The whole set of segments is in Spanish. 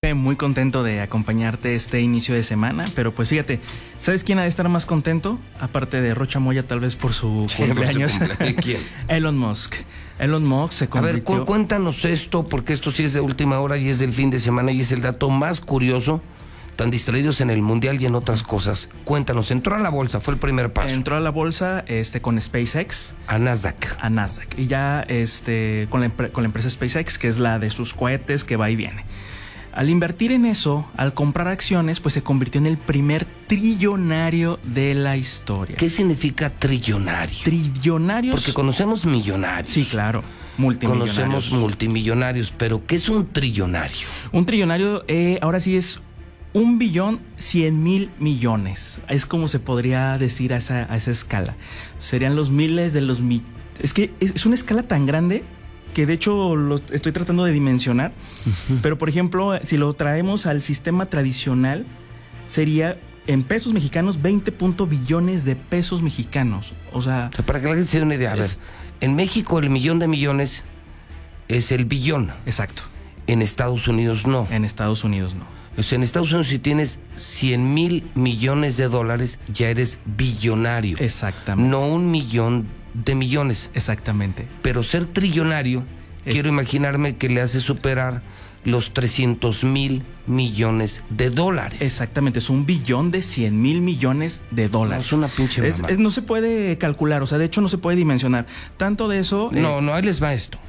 Pepe, muy contento de acompañarte este inicio de semana, pero pues fíjate, ¿sabes quién ha de estar más contento? Aparte de Rocha Moya, tal vez por su cumpleaños. ¿Quién? Elon Musk. Elon Musk se convirtió... A ver, cuéntanos esto, porque esto sí es de última hora y es del fin de semana y es el dato más curioso. Tan distraídos en el mundial y en otras cosas. Cuéntanos, entró a la bolsa, fue el primer paso. Entró a la bolsa con SpaceX. A Nasdaq. Y ya con la empresa SpaceX, que es la de sus cohetes que va y viene. Al invertir en eso, al comprar acciones, pues se convirtió en el primer trillonario de la historia. ¿Qué significa trillonario? Trillonarios. Porque conocemos millonarios. Sí, claro. Multimillonarios. Conocemos multimillonarios, pero ¿qué es un trillonario? Un trillonario, ahora sí es 1.100.000.000.000. Es como se podría decir a esa escala. Serían los miles de los... Es que es una escala tan grande que de hecho lo estoy tratando de dimensionar. Pero por ejemplo, si lo traemos al sistema tradicional, sería en pesos mexicanos 20 billones de pesos mexicanos. O sea, para que la gente se dé una idea. A ver, en México el millón de millones es el billón. Exacto. En Estados Unidos no. En Estados Unidos no. O sea, en Estados Unidos si tienes 100,000 millones de dólares, ya eres billonario. Exactamente. No 1,000,000 de millones. Exactamente. Pero ser trillonario, quiero imaginarme que le hace superar los 300,000 millones de dólares. Exactamente, es 1.100.000.000 millones de dólares. No, es una pinche mamá. No se puede calcular, o sea, de hecho no se puede dimensionar. Tanto de eso... No, ahí les va esto.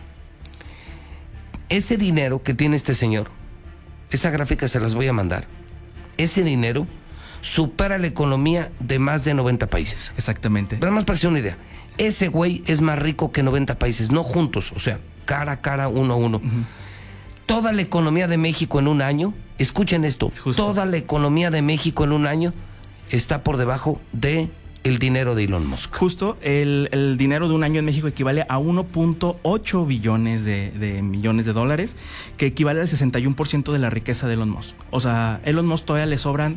Ese dinero que tiene este señor, esa gráfica se las voy a mandar. Ese dinero supera la economía de más de 90 países. Exactamente. Pero más para que sea una idea. Ese güey es más rico que 90 países, no juntos, o sea, cara a cara, uno a uno. Toda la economía de México en un año, escuchen esto, toda la economía de México en un año está por debajo de el dinero de Elon Musk. Justo, el dinero de un año en México equivale a 1.8 billones de millones de dólares, que equivale al 61% de la riqueza de Elon Musk. O sea, Elon Musk todavía le sobran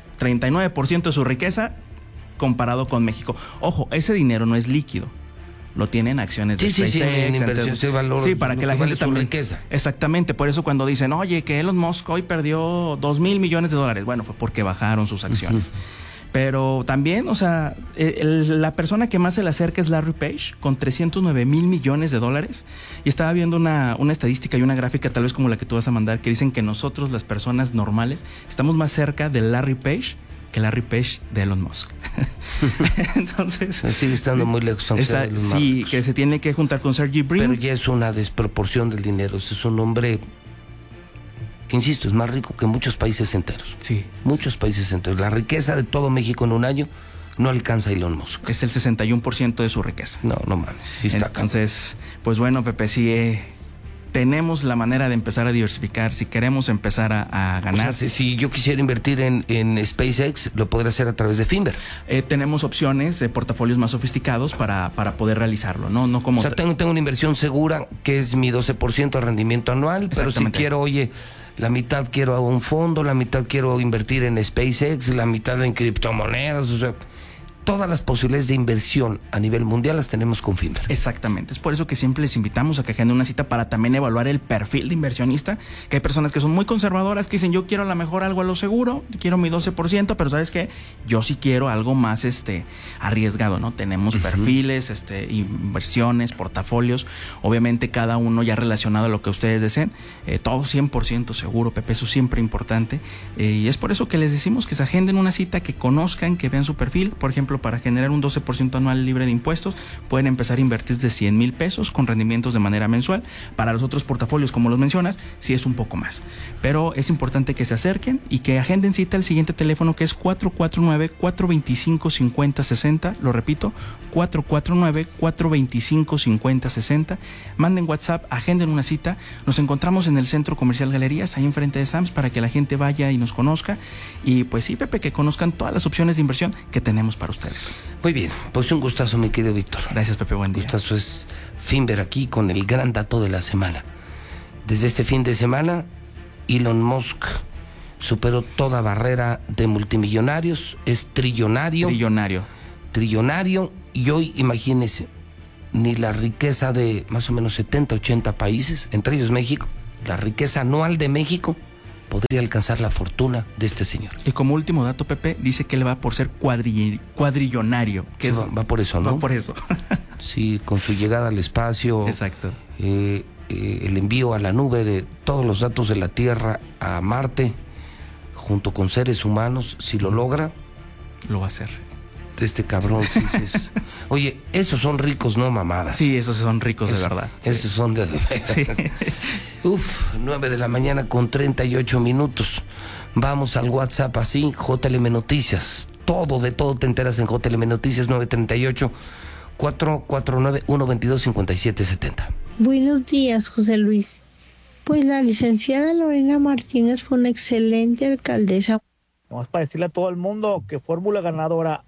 39% de su riqueza comparado con México. Ojo, ese dinero no es líquido. Lo tienen acciones de SpaceX. Sí, en inversión se valora. Sí, para que la gente también... riqueza. Exactamente, por eso cuando dicen, oye, que Elon Musk hoy perdió 2,000 millones de dólares. Bueno, fue porque bajaron sus acciones. Pero también, o sea, la persona que más se le acerca es Larry Page, con 309,000 millones de dólares. Y estaba viendo una estadística y una gráfica, tal vez como la que tú vas a mandar, que dicen que nosotros, las personas normales, estamos más cerca de Larry Page que Larry Page de Elon Musk. Entonces... sigue estando muy lejos. Sí, que se tiene que juntar con Sergey Brin. Pero ya es una desproporción del dinero. Es un hombre... que insisto, es más rico que muchos países enteros. Sí. Muchos países enteros. La riqueza de todo México en un año no alcanza a Elon Musk. Es el 61% de su riqueza. No mames. Sí está. Entonces, pues bueno, Pepe, sí tenemos la manera de empezar a diversificar. Si queremos empezar a ganar. O sea, si yo quisiera invertir en SpaceX, lo podría hacer a través de Finver. Tenemos opciones de portafolios más sofisticados para poder realizarlo, no como... O sea, tengo una inversión segura que es mi 12% de rendimiento anual, pero si quiero, la mitad quiero a un fondo, la mitad quiero invertir en SpaceX, la mitad en criptomonedas, o sea, todas las posibilidades de inversión a nivel mundial las tenemos con Finver. Exactamente, es por eso que siempre les invitamos a que agenden una cita para también evaluar el perfil de inversionista, que hay personas que son muy conservadoras, que dicen, yo quiero a lo mejor algo a lo seguro, quiero mi 12%, pero ¿sabes qué? Yo sí quiero algo más arriesgado, ¿no? Tenemos perfiles, inversiones, portafolios, obviamente cada uno ya relacionado a lo que ustedes deseen, todo 100% seguro, Pepe, eso siempre importante, y es por eso que les decimos que se agenden una cita, que conozcan, que vean su perfil. Por ejemplo, para generar un 12% anual libre de impuestos, pueden empezar a invertir de 100,000 pesos con rendimientos de manera mensual. Para los otros portafolios, como los mencionas, sí es un poco más. Pero es importante que se acerquen y que agenden cita al siguiente teléfono, que es 449-425-5060. Lo repito, 449-425-5060. Manden WhatsApp, agenden una cita. Nos encontramos en el Centro Comercial Galerías, ahí enfrente de Sams, para que la gente vaya y nos conozca. Y pues sí, Pepe, que conozcan todas las opciones de inversión que tenemos para ustedes. Muy bien, pues un gustazo, mi querido Víctor. Gracias, Pepe, buen día. Gustazo es Finver aquí con el gran dato de la semana. Desde este fin de semana, Elon Musk superó toda barrera de multimillonarios, es trillonario, y hoy, imagínense, ni la riqueza de más o menos 70, 80 países, entre ellos México, la riqueza anual de México podría alcanzar la fortuna de este señor. Y como último dato, Pepe, dice que él va por ser cuadrillonario. Que sí, va por eso, ¿no? Va por eso. Sí, con su llegada al espacio. Exacto. El envío a la nube de todos los datos de la Tierra a Marte, junto con seres humanos, si lo logra, lo va a hacer. Este cabrón, sí. Oye, esos son ricos, no mamadas. Sí, esos son ricos de verdad. Esos son de verdad. Sí. 9 de la mañana con 38 minutos. Vamos al WhatsApp así, JLM Noticias. De todo te enteras en JLM Noticias 938 449 122 5770. Buenos días, José Luis. Pues la licenciada Lorena Martínez fue una excelente alcaldesa. Vamos para decirle a todo el mundo que fórmula ganadora,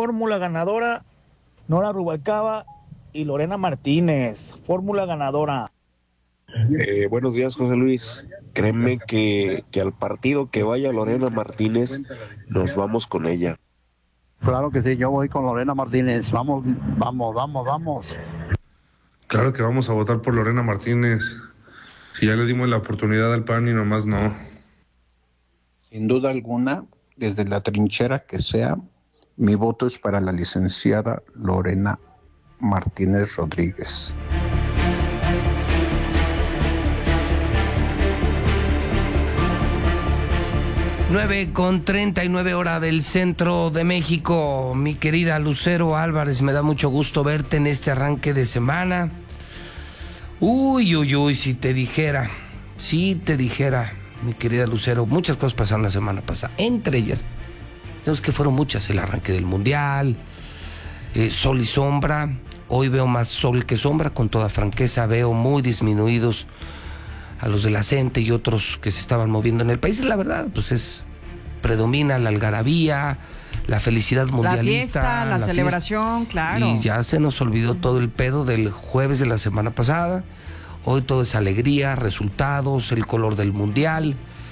Nora Rubalcaba y Lorena Martínez, fórmula ganadora. Buenos días, José Luis. Créeme que al partido que vaya Lorena Martínez, nos vamos con ella. Claro que sí, yo voy con Lorena Martínez. Vamos. Claro que vamos a votar por Lorena Martínez. Si ya le dimos la oportunidad al PAN y nomás no. Sin duda alguna, desde la trinchera que sea, mi voto es para la licenciada Lorena Martínez Rodríguez. Nueve con 39 hora del centro de México. Mi querida Lucero Álvarez, me da mucho gusto verte en este arranque de semana. Uy, si te dijera, mi querida Lucero, muchas cosas pasaron la semana pasada. Entre ellas, sabes que fueron muchas: el arranque del Mundial, sol y sombra. Hoy veo más sol que sombra, con toda franqueza. Veo muy disminuidos a los de la CENTE y otros que se estaban moviendo en el país. La verdad, pues predomina la algarabía, la felicidad mundialista, la celebración, claro. Y ya se nos olvidó todo el pedo del jueves de la semana pasada. Hoy todo es alegría, resultados, el color del mundial.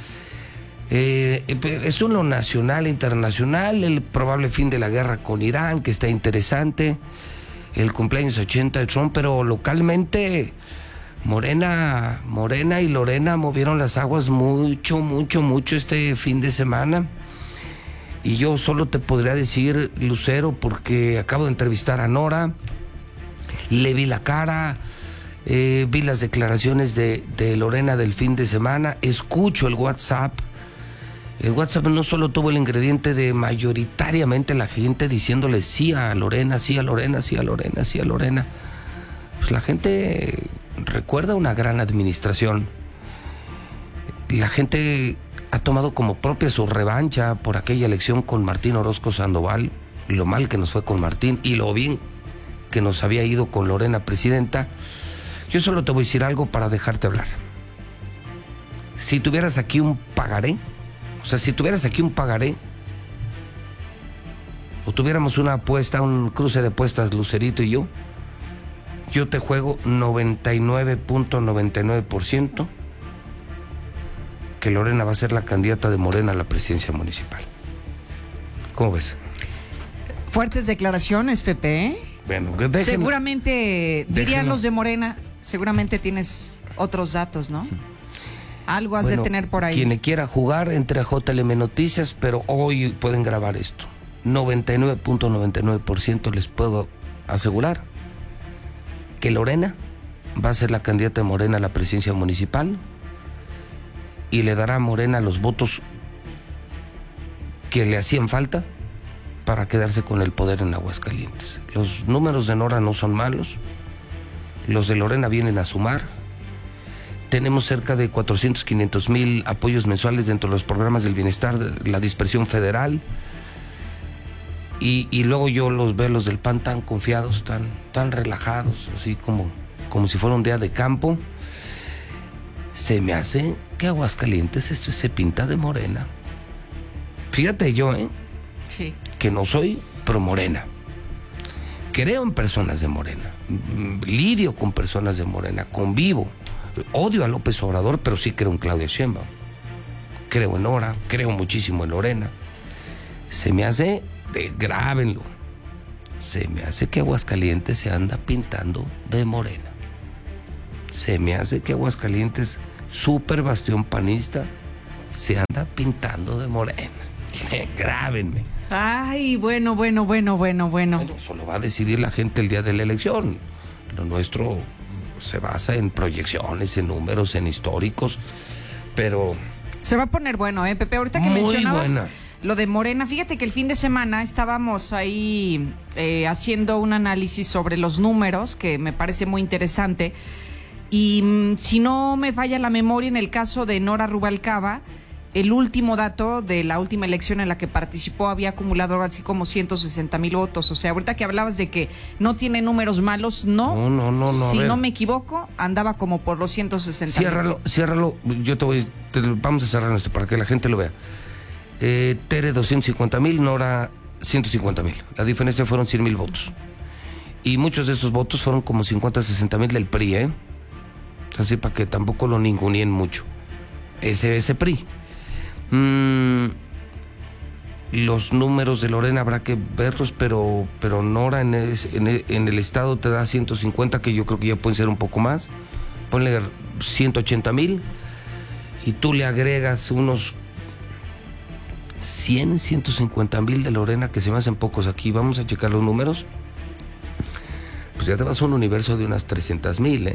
Es uno nacional, internacional, el probable fin de la guerra con Irán, que está interesante, el cumpleaños 80 de Trump, pero localmente Morena y Lorena movieron las aguas mucho este fin de semana. Y yo solo te podría decir, Lucero, porque acabo de entrevistar a Nora, le vi la cara, vi las declaraciones de Lorena del fin de semana, escucho el WhatsApp. El WhatsApp no solo tuvo el ingrediente de mayoritariamente la gente diciéndole sí a Lorena, sí a Lorena, sí a Lorena, sí a Lorena. Pues la gente recuerda una gran administración. La gente ha tomado como propia su revancha por aquella elección con Martín Orozco Sandoval, lo mal que nos fue con Martín y lo bien que nos había ido con Lorena presidenta. Yo solo te voy a decir algo para dejarte hablar. Si tuvieras aquí un pagaré, o tuviéramos una apuesta, un cruce de apuestas, Lucerito y yo te juego 99.99% que Lorena va a ser la candidata de Morena a la presidencia municipal. ¿Cómo ves? Fuertes declaraciones, Pepe. Bueno, seguramente, dirían los de Morena, seguramente tienes otros datos, ¿no? Algo has de tener por ahí. Quien quiera jugar, entre a JLM Noticias, pero hoy pueden grabar esto. 99.99% les puedo asegurar que Lorena va a ser la candidata de Morena a la presidencia municipal y le dará a Morena los votos que le hacían falta para quedarse con el poder en Aguascalientes. Los números de Nora no son malos, los de Lorena vienen a sumar. Tenemos cerca de 400-500 apoyos mensuales dentro de los programas del bienestar, la dispersión federal. Y luego yo los veo, los del PAN, tan confiados, tan relajados, así como si fuera un día de campo. Se me hace que Aguascalientes se pinta de Morena. Fíjate yo, sí, que no soy pro Morena. Creo en personas de Morena, lidio con personas de Morena, convivo. Odio a López Obrador, pero sí creo en Claudia Sheinbaum. Creo en Nora, creo muchísimo en Lorena. Se me hace, grábenlo, se me hace que Aguascalientes se anda pintando de Morena. Se me hace que Aguascalientes, súper bastión panista, se anda pintando de morena. Grábenme. Ay, bueno. Bueno, eso lo va a decidir la gente el día de la elección. Lo nuestro se basa en proyecciones, en números, en históricos, pero... Se va a poner bueno, Pepe, ahorita que mencionabas lo de Morena, fíjate que el fin de semana estábamos ahí haciendo un análisis sobre los números, que me parece muy interesante, y si no me falla la memoria, en el caso de Nora Rubalcaba, el último dato de la última elección en la que participó había acumulado algo así como 160,000 votos. O sea, ahorita que hablabas de que no tiene números malos, no. Si no me equivoco, andaba como por los 160,000. Ciérralo. Vamos a cerrar esto para que la gente lo vea. Tere 250,000, Nora 150,000. La diferencia fueron 100,000 votos. Y muchos de esos votos fueron como 50-60,000 del PRI, Así para que tampoco lo ninguneen mucho. Ese PRI. Los números de Lorena habrá que verlos, pero Nora en el estado te da 150, que yo creo que ya pueden ser un poco más. Ponle 180,000 y tú le agregas unos 150,000 de Lorena, que se me hacen pocos aquí. Vamos a checar los números. Pues ya te vas a un universo de unas 300,000,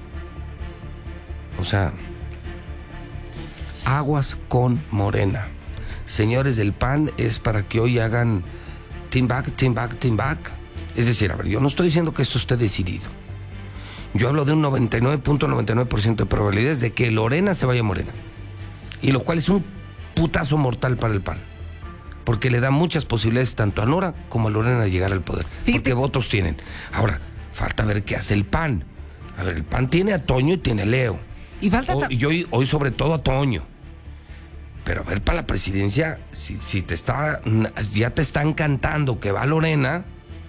O sea, aguas con Morena. Señores del PAN, es para que hoy hagan team back. Es decir, a ver, yo no estoy diciendo que esto esté decidido. Yo hablo de un 99.99% de probabilidades de que Lorena se vaya a Morena. Y lo cual es un putazo mortal para el PAN. Porque le da muchas posibilidades tanto a Nora como a Lorena de llegar al poder. Fíjate. Porque votos tienen. Ahora, falta ver qué hace el PAN. A ver, el PAN tiene a Toño y tiene a Leo. Y falta hoy sobre todo a Toño. Pero a ver, para la presidencia, si ya te están cantando que va Lorena,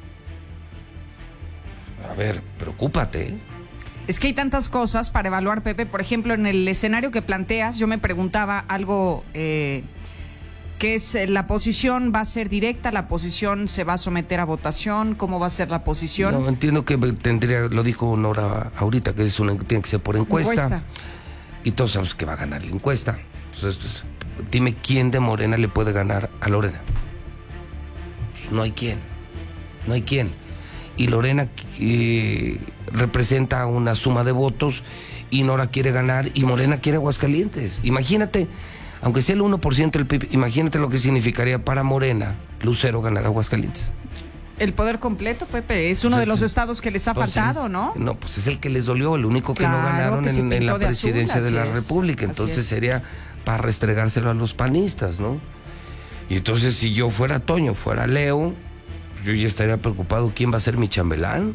a ver, preocúpate. Es que hay tantas cosas para evaluar, Pepe. Por ejemplo, en el escenario que planteas, yo me preguntaba algo, que es la posición va a ser directa, la posición se va a someter a votación, ¿cómo va a ser la posición? No, entiendo que lo dijo Nora ahorita, que tiene que ser por encuesta. Y todos sabemos que va a ganar la encuesta. Entonces, dime quién de Morena le puede ganar a Lorena. Pues no hay quién. Y Lorena representa una suma de votos y Nora quiere ganar y Morena quiere Aguascalientes. Imagínate, aunque sea el 1% del PIB, imagínate lo que significaría para Morena, Lucero, ganar Aguascalientes. El poder completo, Pepe, es uno de los estados que les ha faltado, ¿no? No, pues es el que les dolió, el único que no ganaron en la presidencia de la República. Entonces sería para restregárselo a los panistas, ¿no? Y entonces si yo fuera Toño, fuera Leo, yo ya estaría preocupado, ¿quién va a ser mi chambelán?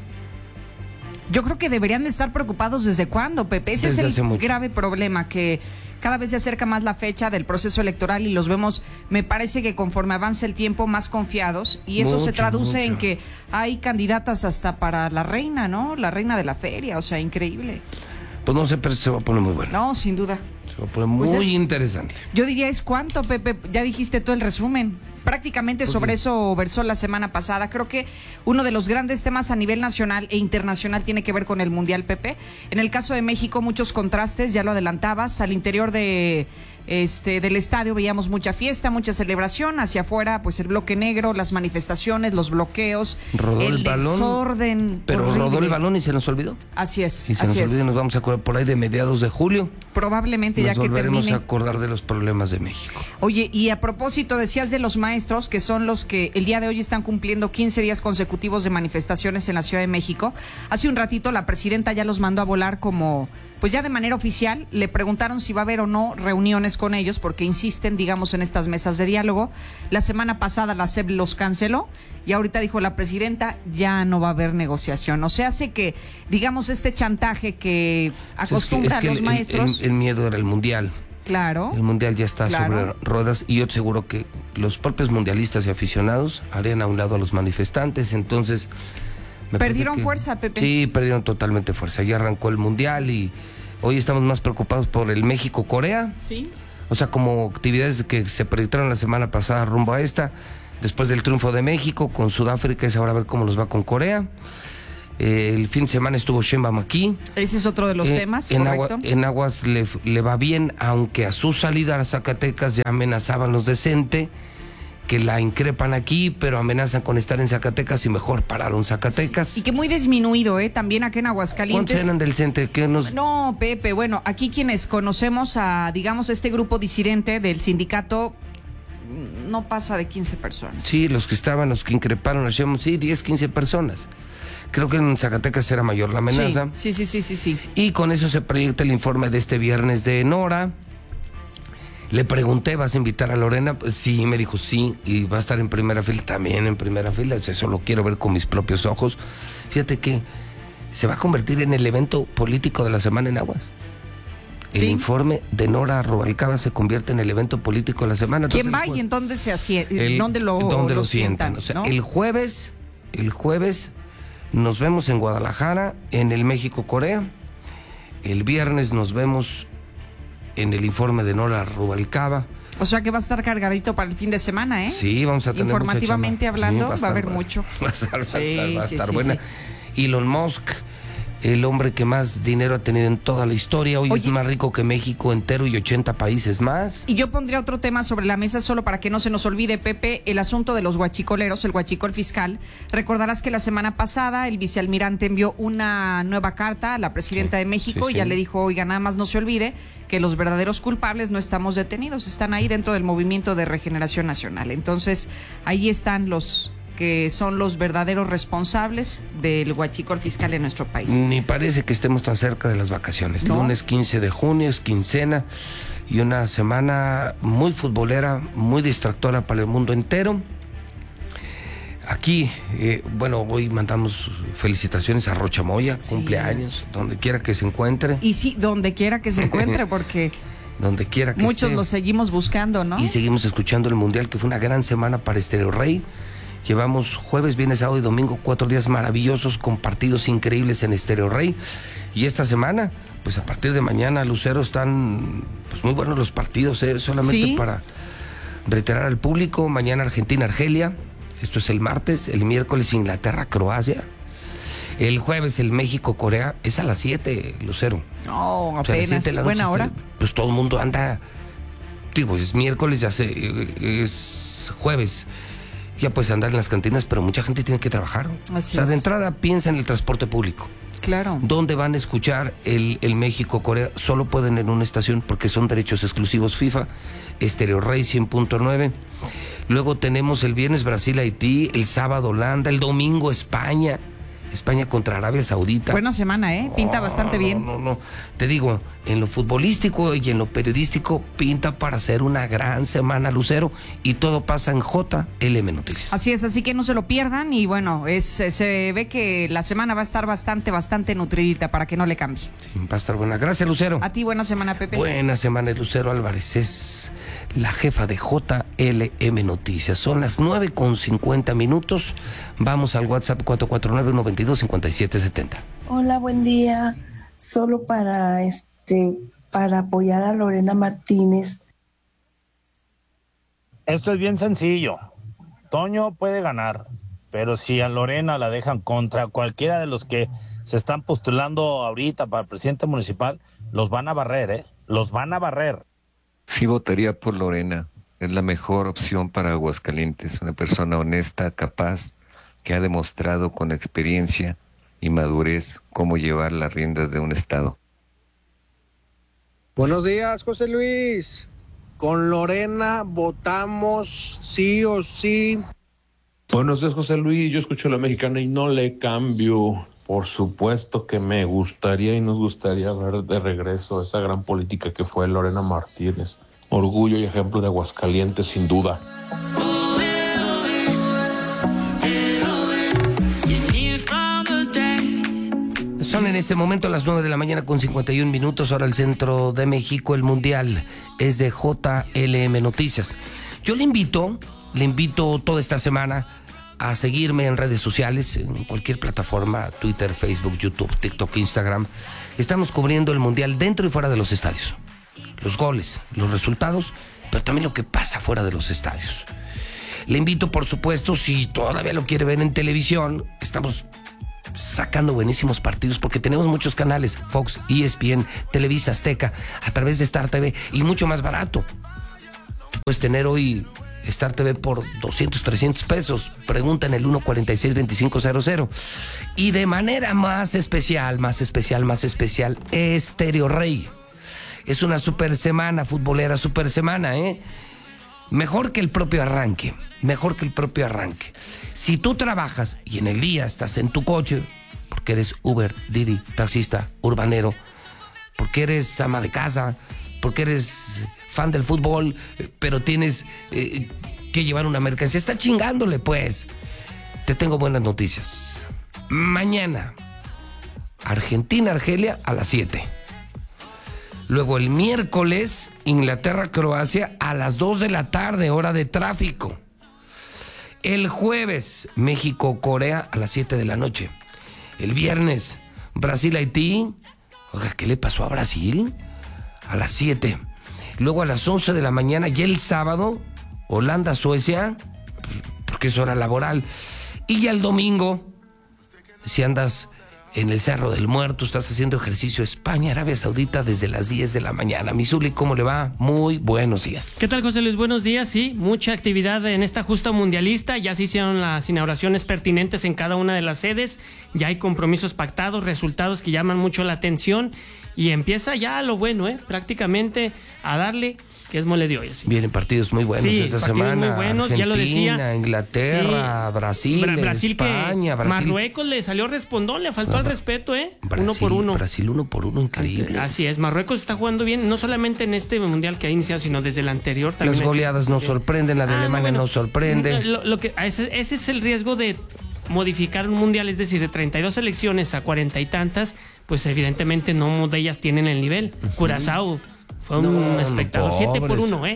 Yo creo que deberían de estar preocupados desde cuándo, Pepe. Ese es el grave problema, que cada vez se acerca más la fecha del proceso electoral y los vemos, me parece que conforme avanza el tiempo, más confiados, y eso se traduce en que hay candidatas hasta para la reina, ¿no? La reina de la feria, o sea, increíble. Pues no sé, pero se va a poner muy bueno. No, sin duda. Se va a poner muy interesante. Yo diría, ¿es cuánto, Pepe? Ya dijiste todo el resumen. Prácticamente sobre eso versó la semana pasada. Creo que uno de los grandes temas a nivel nacional e internacional tiene que ver con el Mundial, Pepe. En el caso de México, muchos contrastes, ya lo adelantabas. Al interior del estadio veíamos mucha fiesta, mucha celebración. Hacia afuera, pues el bloque negro, las manifestaciones, los bloqueos, el desorden. Pero horrible. Rodó el balón y se nos olvidó. Así es. Y se nos olvidó y nos vamos a acordar por ahí de mediados de julio. Probablemente ya que termine. Nos volveremos a acordar de los problemas de México. Oye, y a propósito, decías de los maestros, que son los que el día de hoy están cumpliendo 15 días consecutivos de manifestaciones en la Ciudad de México. Hace un ratito la presidenta ya los mandó a volar como, pues ya de manera oficial. Le preguntaron si va a haber o no reuniones con ellos, porque insisten, digamos, en estas mesas de diálogo. La semana pasada la SEP los canceló y ahorita dijo la presidenta, ya no va a haber negociación. O sea, hace que, digamos, este chantaje que acostumbra a los maestros. El miedo era el Mundial. Claro. El Mundial ya está sobre ruedas y yo te aseguro que los propios mundialistas y aficionados harían a un lado a los manifestantes. Entonces perdieron fuerza, Pepe. Sí, perdieron totalmente fuerza. Ya arrancó el Mundial y hoy estamos más preocupados por el México-Corea. Sí. O sea, como actividades que se proyectaron la semana pasada rumbo a esta, después del triunfo de México con Sudáfrica, es ahora a ver cómo nos va con Corea. El fin de semana estuvo Sheinbaum aquí. Ese es otro de los temas, correcto. En Aguas le va bien, aunque a su salida a Zacatecas ya amenazaban los de CENTE, que la increpan aquí, pero amenazan con estar en Zacatecas y mejor pararon Zacatecas. Y que muy disminuido, también aquí en Aguascalientes. ¿Cuántos eran del CENTE? No, Pepe, bueno, aquí quienes conocemos a, digamos, este grupo disidente del sindicato, no pasa de 15 personas. Sí, los que increparon a Sheinbaum, sí, 10, 15 personas. Creo que en Zacatecas era mayor la amenaza. Sí. Y con eso se proyecta el informe de este viernes de Nora. Le pregunté, ¿vas a invitar a Lorena? Pues sí, me dijo sí, y va a estar en primera fila, también en primera fila. Eso lo quiero ver con mis propios ojos. Fíjate que se va a convertir en el evento político de la semana en Aguas. El informe de Nora Rubalcaba se convierte en el evento político de la semana. Entonces, ¿quién va y en dónde se asienta? ¿Dónde lo sientan? O sea, ¿no? el jueves nos vemos en Guadalajara, en el México-Corea. El viernes nos vemos en el informe de Nora Rubalcaba. O sea que va a estar cargadito para el fin de semana, ¿eh? Sí, vamos a tener informativamente hablando, sí, va a haber mucho. Va a estar buena. Elon Musk, el hombre que más dinero ha tenido en toda la historia, hoy es más rico que México entero y 80 países más. Y yo pondría otro tema sobre la mesa solo para que no se nos olvide, Pepe, el asunto de los huachicoleros, el huachicol fiscal. Recordarás que la semana pasada el vicealmirante envió una nueva carta a la presidenta de México y ya le dijo, oiga, nada más no se olvide que los verdaderos culpables no estamos detenidos, están ahí dentro del Movimiento de Regeneración Nacional. Entonces, ahí están los que son los verdaderos responsables del huachicol fiscal en nuestro país. Ni parece que estemos tan cerca de las vacaciones. ¿No? Lunes 15 de junio es quincena y una semana muy futbolera, muy distractora para el mundo entero. Aquí, hoy mandamos felicitaciones a Rocha Moya, cumpleaños, donde quiera que se encuentre. Y sí, donde quiera que se encuentre, porque donde quiera que muchos esté. Lo seguimos buscando, ¿no? Y seguimos escuchando el Mundial, que fue una gran semana para Estéreo Rey. Llevamos jueves, viernes, sábado y domingo, 4 días maravillosos con partidos increíbles en Estéreo Rey. Y esta semana, pues a partir de mañana, Lucero, están pues muy buenos los partidos, solamente para reiterar al público. Mañana Argentina-Argelia, esto es el martes. El miércoles Inglaterra-Croacia. El jueves el México-Corea, es a las 7, Lucero. No, apenas, o sea, a las 7 de la noche, buena hora. Pues todo el mundo anda, digo, es miércoles, es jueves. Ya puedes andar en las cantinas, pero mucha gente tiene que trabajar. Así de entrada piensa en el transporte público. Claro. ¿Dónde van a escuchar el México-Corea? Solo pueden en una estación porque son derechos exclusivos FIFA, Estéreo Rey 100.9. Luego tenemos el viernes Brasil-Haití, el sábado Holanda, el domingo España contra Arabia Saudita. Buena semana, pinta bastante bien. No. Te digo, en lo futbolístico y en lo periodístico pinta para ser una gran semana, Lucero, y todo pasa en JLM Noticias. Así es, así que no se lo pierdan y bueno, se ve que la semana va a estar bastante nutridita para que no le cambie. Sí, va a estar buena. Gracias, Lucero. A ti, buena semana, Pepe. Buena semana, Lucero Álvarez es la jefa de JLM Noticias. Son las 9:50. Vamos al WhatsApp 449-122-5770. Hola, buen día. Solo para apoyar a Lorena Martínez. Esto es bien sencillo. Toño puede ganar, pero si a Lorena la dejan contra cualquiera de los que se están postulando ahorita para presidente municipal, los van a barrer, los van a barrer. Sí votaría por Lorena. Es la mejor opción para Aguascalientes. Una persona honesta, capaz, que ha demostrado con experiencia y madurez cómo llevar las riendas de un estado. Buenos días, José Luis. Con Lorena votamos sí o sí. Buenos días, José Luis. Yo escucho a la mexicana y no le cambio. Por supuesto que me gustaría y nos gustaría ver de regreso esa gran política que fue Lorena Martínez. Orgullo y ejemplo de Aguascalientes, sin duda. Son en este momento las 9 de la mañana con 51 minutos, hora el centro de México. El Mundial es de JLM Noticias. Yo le invito toda esta semana a seguirme en redes sociales, en cualquier plataforma, Twitter, Facebook, YouTube, TikTok, Instagram. Estamos cubriendo el Mundial dentro y fuera de los estadios. Los goles, los resultados, pero también lo que pasa fuera de los estadios. Le invito, por supuesto, si todavía lo quiere ver en televisión, estamos sacando buenísimos partidos, porque tenemos muchos canales, Fox, ESPN, Televisa, Azteca, a través de Star TV, y mucho más barato. Puedes tener hoy Star TV por 200, 300 pesos. Pregunta en el 146-2500. Y de manera más especial, Estéreo Rey. Es una super semana futbolera, super semana, ¿eh? Mejor que el propio arranque. Si tú trabajas y en el día estás en tu coche, porque eres Uber, Didi, taxista, urbanero, porque eres ama de casa, porque eres fan del fútbol, pero tienes que llevar una mercancía, está chingándole, pues. Te tengo buenas noticias. Mañana, Argentina-Argelia a las 7. Luego el miércoles, Inglaterra-Croacia a las 2 de la tarde, hora de tráfico. El jueves, México-Corea a las 7 de la noche. El viernes, Brasil-Haití. Oiga, ¿qué le pasó a Brasil? A las 7. Luego a las 11 de la mañana, y el sábado, Holanda-Suecia, porque es hora laboral. Y ya el domingo, si andas en el Cerro del Muerto, estás haciendo ejercicio, España, Arabia Saudita, desde las 10 de la mañana. Mi Zuli, ¿cómo le va? Muy buenos días. ¿Qué tal, José Luis? Buenos días. Sí, mucha actividad en esta justa mundialista. Ya se hicieron las inauguraciones pertinentes en cada una de las sedes. Ya hay compromisos pactados, resultados que llaman mucho la atención. Y empieza ya lo bueno, prácticamente a darle, que es mole de olla. ¿Sí? Vienen partidos muy buenos esta semana. Muy buenos, Argentina, ya lo decía. Inglaterra, sí. Brasil, España, que Brasil. Marruecos le salió respondón, le faltó al respeto, Brasil, 1-1. Brasil 1-1, increíble. Así es, Marruecos está jugando bien, no solamente en este mundial que ha iniciado, sino desde el anterior también. Las goleadas nos sorprenden, la de Alemania nos sorprende. Ese es el riesgo de modificar un mundial, es decir, de 32 selecciones a 40 y tantas, pues evidentemente no de ellas tienen el nivel. Curazao fue un espectador. 7-1,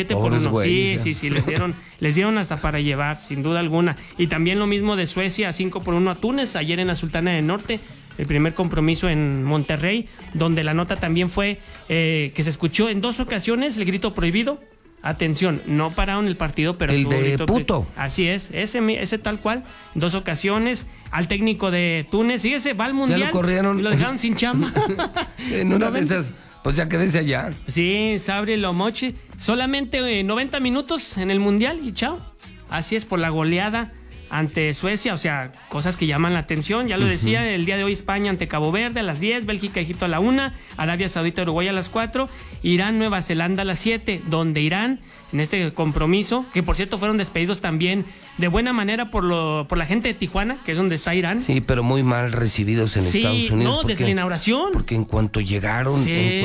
7-1. Sí, les dieron hasta para llevar, sin duda alguna. Y también lo mismo de Suecia, 5-1 a Túnez, ayer en la Sultana del Norte, el primer compromiso en Monterrey, donde la nota también fue que se escuchó en 2 ocasiones el grito prohibido. Atención, no pararon el partido, pero el de puto. Así es, ese tal cual. En 2 ocasiones al técnico de Túnez, fíjese, va al mundial. Ya lo corrieron. Y lo dejaron sin chamba. En una de esas, pues ya quédese allá. Sí, Sabri Lomochi. Solamente 90 minutos en el mundial y chao. Así es, por la goleada ante Suecia, o sea, cosas que llaman la atención. Ya lo decía, el día de hoy España ante Cabo Verde a las 10, Bélgica, Egipto a la 1, Arabia Saudita, Uruguay a las 4, Irán, Nueva Zelanda a las 7, donde Irán, en este compromiso, que por cierto fueron despedidos también de buena manera por la gente de Tijuana, que es donde está Irán. Sí, pero muy mal recibidos en Estados Unidos. No, desde la inauguración. Porque en cuanto llegaron,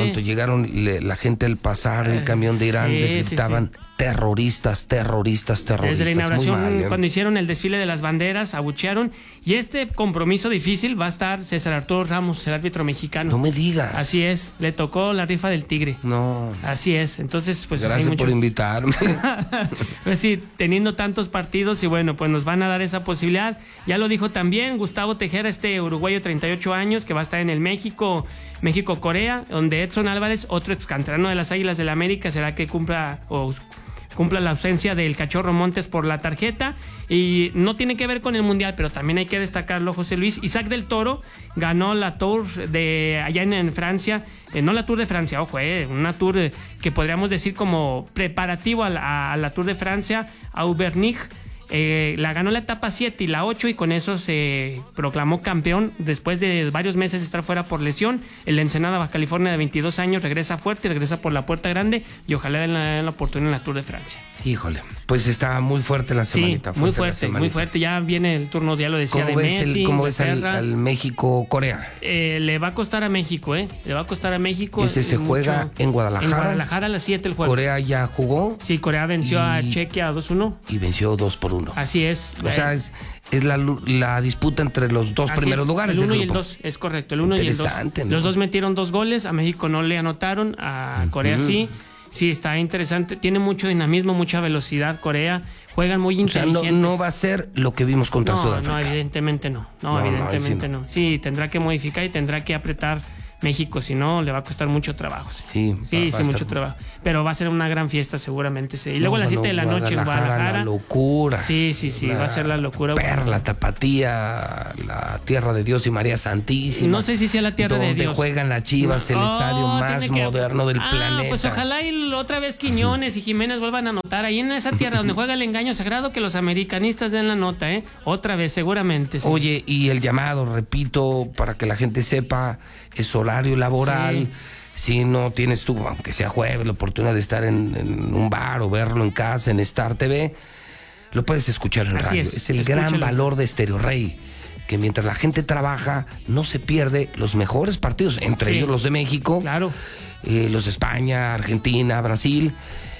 la gente al pasar el camión de Irán les gritaban terroristas. Desde la inauguración, cuando hicieron el desfile de las banderas, abuchearon. Y este compromiso difícil va a estar César Arturo Ramos, el árbitro mexicano. No me digas. Así es, le tocó la rifa del tigre. No. Así es, entonces pues... Gracias por invitarme. Pues sí, teniendo tantos partidos y bueno, pues nos van a dar esa posibilidad. Ya lo dijo también Gustavo Tejera, este uruguayo de 38 años, que va a estar en el México-Corea, donde Edson Álvarez, otro excanterano de las Águilas del la América, será que cumpla la ausencia del Cachorro Montes por la tarjeta. Y no tiene que ver con el Mundial, pero también hay que destacarlo, José Luis. Isaac del Toro ganó la Tour de allá en Francia, no la Tour de Francia, ojo, una Tour que podríamos decir como preparativo a la Tour de Francia, a Aubernich. La ganó la etapa 7 y la 8 y con eso se proclamó campeón después de varios meses de estar fuera por lesión. El Ensenada, Baja California, de 22 años, regresa fuerte, regresa por la puerta grande y ojalá den la oportunidad en la Tour de Francia. Híjole, pues está muy fuerte la semanita. Sí, muy fuerte. Ya viene el turno, ya lo decía, de Messi. ¿Cómo ves al México-Corea? Le va a costar a México, Le va a costar a México. Ese se juega en Guadalajara. En Guadalajara a las 7 el jueves. ¿Corea ya jugó? Sí, Corea venció a Chequia 2-1. Y venció 2-1. Así es. O sea, es la disputa entre los dos primeros lugares. El 1 y el 2, es correcto. El 1 y el 2. ¿No? Los dos metieron 2 goles. A México no le anotaron. A Corea sí. Sí, está interesante. Tiene mucho dinamismo, mucha velocidad. Corea juegan muy inteligentes. O sea, no va a ser lo que vimos contra Sudáfrica. No, evidentemente no. No, evidentemente no. Sí, tendrá que modificar y tendrá que apretar México, si no, le va a costar mucho trabajo. Sí, mucho trabajo. Pero va a ser una gran fiesta seguramente. Sí. Y luego a las 7 de la noche en Guadalajara. La locura. Sí, va a ser la locura. Perla, Tapatía, la tierra de Dios y María Santísima. No sé si sea la tierra de Dios. Donde juegan las Chivas, el estadio más moderno del planeta. Pues ojalá y otra vez Quiñones y Jiménez vuelvan a anotar. Ahí en esa tierra donde juega el engaño sagrado, que los americanistas den la nota, otra vez, seguramente. Sí. Oye, y el llamado, repito, para que la gente sepa, es horario laboral. Sí. Si no tienes tú, aunque sea jueves, la oportunidad de estar en un bar o verlo en casa, en Star TV, lo puedes escuchar en radio. Es el gran valor de Stereo Rey, que mientras la gente trabaja, no se pierde los mejores partidos, entre ellos los de México, claro, los de España, Argentina, Brasil.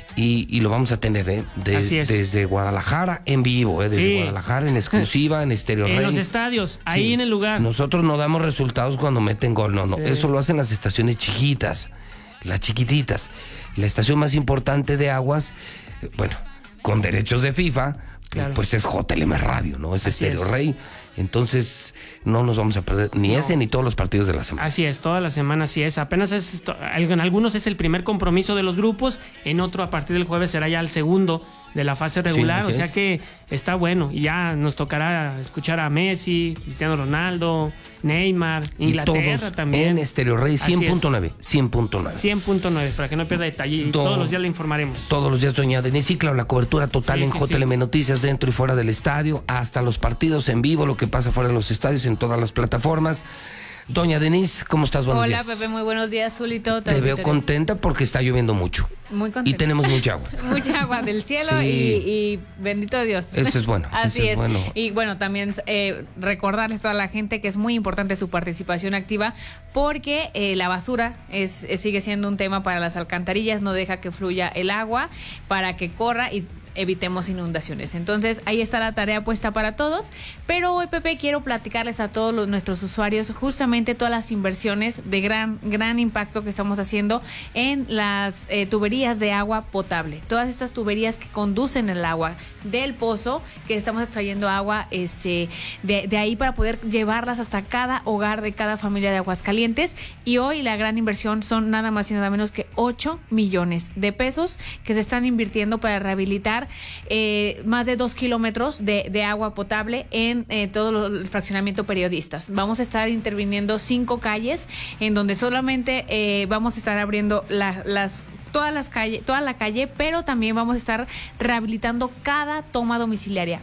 Y lo vamos a tener desde Guadalajara en vivo, desde Guadalajara en exclusiva, en Stereo Rey. En los estadios, ahí en el lugar. Nosotros no damos resultados cuando meten gol, no. Eso lo hacen las estaciones chiquitas, las chiquititas. La estación más importante de Aguas, bueno, con derechos de FIFA, pues es JLM Radio, ¿no? Es Stereo Rey. Entonces no nos vamos a perder ni ese ni todos los partidos de la semana. Así es, toda la semana así es. Apenas en algunos es el primer compromiso de los grupos, en otro a partir del jueves será ya el segundo de la fase regular, o sea que está bueno. Y ya nos tocará escuchar a Messi, Cristiano Ronaldo, Neymar, Inglaterra, y todos también. En Stereo Rey 100.9, 100.9. 100.9, para que no pierda detalle. Y todos los días le informaremos. Todos los días, doña Denise, claro, la cobertura total en JLM Noticias, dentro y fuera del estadio, hasta los partidos en vivo, lo que pasa fuera de los estadios, en todas las plataformas. Doña Denise, ¿cómo estás? Buenos días. Hola, Pepe, muy buenos días, Zulito. Te veo contenta porque está lloviendo mucho. Muy contenta. Y tenemos mucha agua. Mucha agua del cielo y bendito Dios. Eso es bueno. Así es. Bueno. Y bueno, también recordarles a toda la gente que es muy importante su participación activa porque la basura sigue siendo un tema para las alcantarillas, no deja que fluya el agua para que corra y evitemos inundaciones. Entonces, ahí está la tarea puesta para todos. Pero hoy, Pepe, quiero platicarles a todos nuestros usuarios justamente todas las inversiones de gran impacto que estamos haciendo en las tuberías de agua potable. Todas estas tuberías que conducen el agua del pozo, que estamos extrayendo agua de ahí para poder llevarlas hasta cada hogar de cada familia de Aguascalientes. Y hoy la gran inversión son nada más y nada menos que 8 millones de pesos que se están invirtiendo para rehabilitar más de 2 kilómetros de agua potable en todo el fraccionamiento Periodistas. Vamos a estar interviniendo 5 calles en donde solamente vamos a estar abriendo toda la calle, pero también vamos a estar rehabilitando cada toma domiciliaria,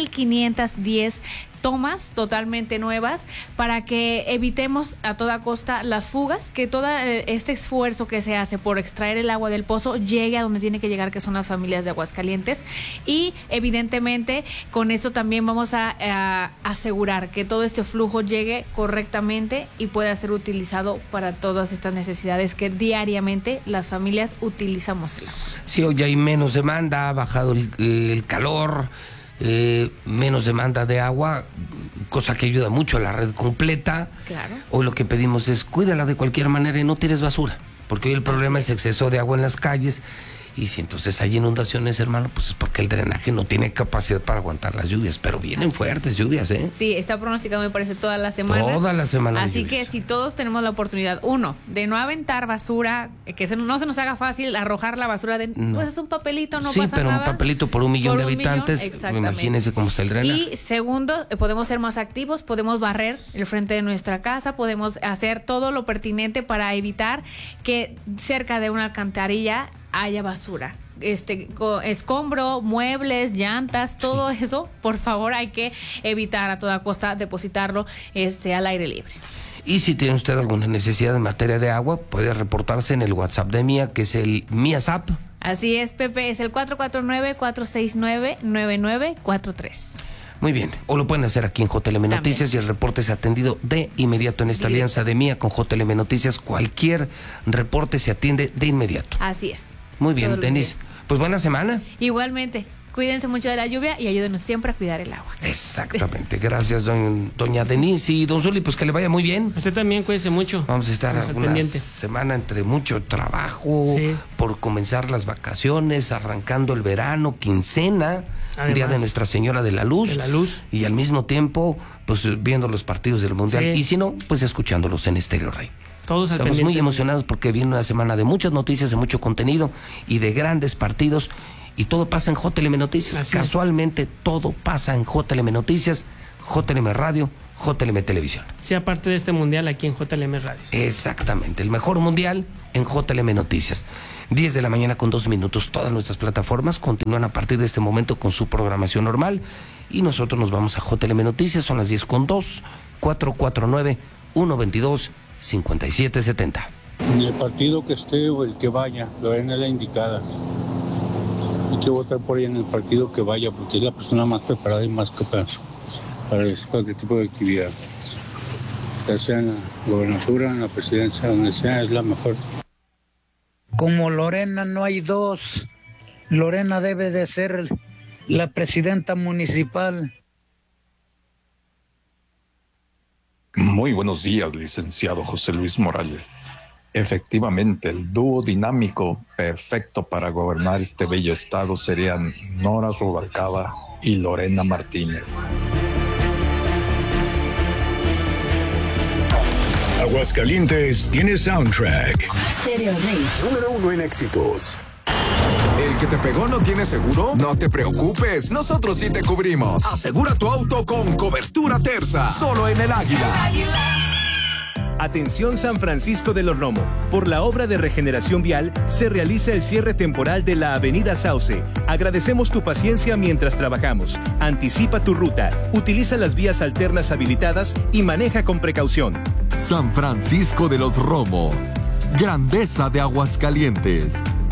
1,510 tomas totalmente nuevas para que evitemos a toda costa las fugas, que todo este esfuerzo que se hace por extraer el agua del pozo llegue a donde tiene que llegar, que son las familias de Aguascalientes. Y evidentemente con esto también vamos a asegurar que todo este flujo llegue correctamente y pueda ser utilizado para todas estas necesidades que diariamente las familias utilizamos el agua. Sí, hoy hay menos demanda, ha bajado el calor, menos demanda de agua, cosa que ayuda mucho a la red completa. Claro. Hoy lo que pedimos es cuídala de cualquier manera y no tires basura, porque hoy el problema es exceso de agua en las calles. Y si entonces hay inundaciones, hermano, pues es porque el drenaje no tiene capacidad para aguantar las lluvias. Pero vienen fuertes lluvias, ¿eh? Sí, está pronosticado, me parece, toda la semana. Toda la semana. Así que si todos tenemos la oportunidad, uno, de no aventar basura, que no se nos haga fácil arrojar la basura, pues es un papelito, no pasa nada. Sí, pero un papelito por 1 millón de habitantes, imagínense cómo está el drenaje. Y segundo, podemos ser más activos, podemos barrer el frente de nuestra casa, podemos hacer todo lo pertinente para evitar que cerca de una alcantarilla haya basura, escombro, muebles, llantas, todo eso, por favor, hay que evitar a toda costa depositarlo al aire libre. Y si tiene usted alguna necesidad en materia de agua, puede reportarse en el WhatsApp de Mía, que es el MíaZap. Así es, Pepe, es el 449-469-9943. Muy bien, o lo pueden hacer aquí en JLM Noticias y el reporte es atendido de inmediato en esta alianza de Mía con JLM Noticias. Cualquier reporte se atiende de inmediato. Así es. Muy bien, Denise. Pues buena semana. Igualmente. Cuídense mucho de la lluvia y ayúdenos siempre a cuidar el agua. Exactamente. Gracias, doña Denise y don Zuli. Pues que le vaya muy bien. Usted también, cuídese mucho. Vamos a estar una semana entre mucho trabajo, por comenzar las vacaciones, arrancando el verano, quincena, además, Día de Nuestra Señora de la Luz. Y al mismo tiempo, pues viendo los partidos del Mundial. Y si no, pues escuchándolos en Stereo Rey. Todos al Estamos pendiente. muy emocionados porque viene una semana de muchas noticias, de mucho contenido y de grandes partidos. Y todo pasa en JLM Noticias. Así Casualmente todo pasa en JLM Noticias, JLM Radio, JLM Televisión. Sí, aparte de este mundial aquí en JLM Radio. Exactamente, el mejor mundial en JLM Noticias. 10 de la mañana con 2 minutos. Todas nuestras plataformas continúan a partir de este momento con su programación normal. Y nosotros nos vamos a JLM Noticias, son las 10 con 2, 449-122-5770. En el partido que esté o el que vaya, Lorena es la indicada. Hay que votar por ella en el partido que vaya, porque es la persona más preparada y más capaz para cualquier tipo de actividad. Ya sea en la gobernatura, en la presidencia, donde sea, es la mejor. Como Lorena no hay dos. Lorena debe de ser la presidenta municipal. Muy buenos días, licenciado José Luis Morales. Efectivamente, el dúo dinámico perfecto para gobernar este bello estado serían Nora Rubalcaba y Lorena Martínez. Aguascalientes tiene soundtrack. Stereo Rey. Número 1 en éxitos. ¿El que te pegó no tiene seguro? No te preocupes, nosotros sí te cubrimos. Asegura tu auto con cobertura Terza, solo en El Águila. Atención San Francisco de los Romo. Por la obra de regeneración vial se realiza el cierre temporal de la Avenida Sauce. Agradecemos tu paciencia mientras trabajamos. Anticipa tu ruta, utiliza las vías alternas habilitadas y maneja con precaución. San Francisco de los Romo. Grandeza de Aguascalientes.